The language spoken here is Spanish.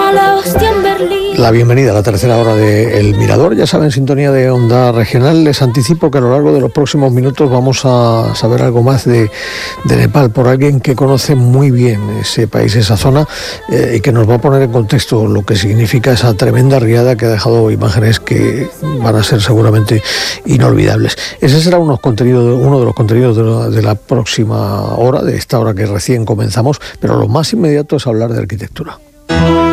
La bienvenida a la tercera hora de El Mirador, ya saben, sintonía de Onda Regional. Les anticipo que a lo largo de los próximos minutos vamos a saber algo más de Nepal por alguien que conoce muy bien ese país, esa zona, y que nos va a poner en contexto lo que significa esa tremenda riada que ha dejado imágenes que van a ser seguramente inolvidables. Ese será uno de los contenidos de la próxima hora, de esta hora que recién comenzamos, pero lo más inmediato es hablar de arquitectura.